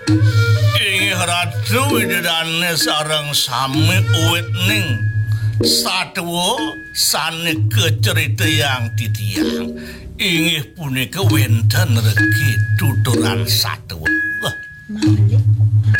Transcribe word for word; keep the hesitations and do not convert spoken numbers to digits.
Ing ratu widadane sareng sami uwit ning satwa sane kecerita yang titiang inggih punika wenten regi tuturan satwa.